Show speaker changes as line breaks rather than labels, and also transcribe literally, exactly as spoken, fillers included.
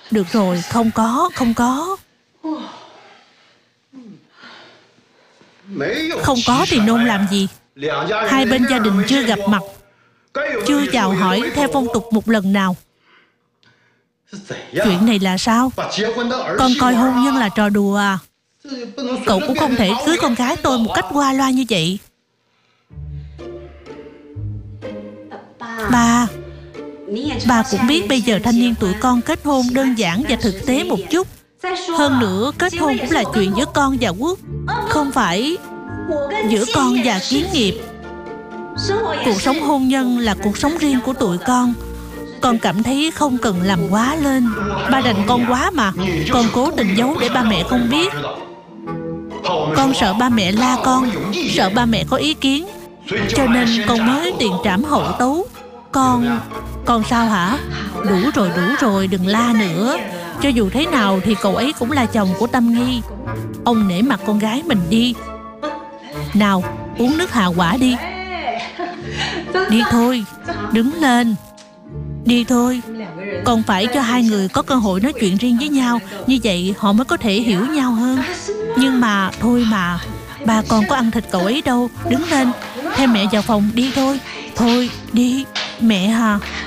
Được rồi, không có, không có. Không có thì nôn làm gì? Hai bên gia đình chưa gặp mặt, chưa chào hỏi theo phong tục một lần nào. Chuyện này là sao? Con coi hôn nhân là trò đùa à? Cậu cũng không thể cưới con gái tôi một cách qua loa như vậy. Ba, bà cũng biết bây giờ thanh niên tụi con kết hôn đơn giản và thực tế một chút. Hơn nữa, kết hôn cũng là chuyện giữa con và Quốc, không phải giữa con và Kiến Nghiệp. Cuộc sống hôn nhân là cuộc sống riêng của tụi con. Con cảm thấy không cần làm quá lên. Ba đành con quá mà. Con cố tình giấu để ba mẹ không biết. Con sợ ba mẹ la con, sợ ba mẹ có ý kiến, cho nên con mới tiền trảm hậu tấu. Con... Con sao hả? Đủ rồi, đủ rồi, đừng la nữa. Cho dù thế nào thì cậu ấy cũng là chồng của Tâm Nghi. Ông nể mặt con gái mình đi. Nào, uống nước hạ quả đi. Đi thôi, đứng lên. Đi thôi. Còn phải cho hai người có cơ hội nói chuyện riêng với nhau, như vậy họ mới có thể hiểu nhau hơn. Nhưng mà, thôi mà, ba con có ăn thịt cậu ấy đâu. Đứng lên, theo mẹ vào phòng đi thôi. Thôi, đi, mẹ hả?